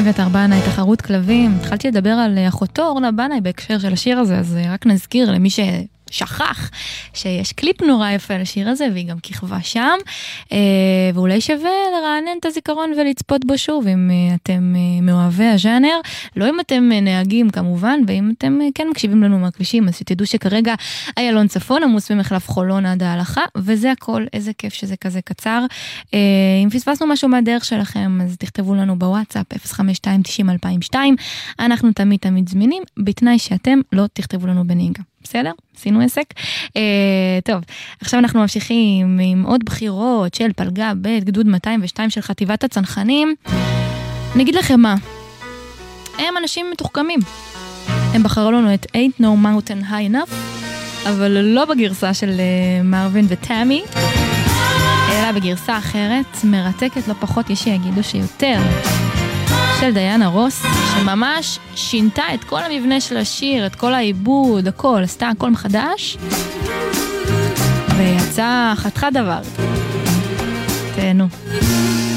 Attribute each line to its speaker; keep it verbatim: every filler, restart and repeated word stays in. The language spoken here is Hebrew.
Speaker 1: אביתר בנאי, תחרות כלבים. התחלתי לדבר על אחותו אורנה בנאי בהקשר של השיר הזה, אז רק נזכיר למי ששכח שיש קליפ נורא יפה לשיר הזה, והיא גם כיכבה שם, ואולי שווה לרענן את הזיכרון ולצפות בו שוב, אם אתם מאוהבי הז'אנר, לא אם אתם נהגים כמובן, ואם אתם כן מקשיבים לנו מהכבישים, אז שתדעו שכרגע איילון צפון עמוס ממחלף חולון עד ההלכה, וזה הכל, איזה כיף שזה כזה קצר. אם פספסנו משהו מהדרך שלכם, אז תכתבו לנו בוואטסאפ אפס חמש שתיים תשעים אלפיים ושתיים, אנחנו תמיד תמיד זמינים, בתנאי שאתם לא תכתבו לנו בנהיגה. בסדר? עשינו עסק. אה, טוב, עכשיו אנחנו ממשיכים עם עוד בחירות של פלגה ב' גדוד מאתיים ושתיים של חטיבת הצנחנים. אני אגיד לכם מה, הם אנשים מתוחכמים. הם בחרו לנו את Ain't No Mountain High Enough, אבל לא בגרסה של uh, מרווין וטאמי, אלא בגרסה אחרת, מרתקת לא פחות, יש שיגידו שיותר, של דיאנה רוס, שממש שינתה את כל המבנה של השיר, את כל העיבוד, הכל, עשתה הכל מחדש, ויצא חתיכת דבר. תהנו.